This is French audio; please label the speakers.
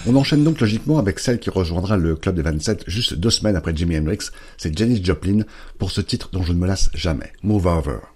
Speaker 1: On enchaîne donc logiquement avec celle qui rejoindra le club des 27 juste 2 semaines après Jimi Hendrix, c'est Janis Joplin, pour ce titre dont je ne me lasse jamais, Move Over.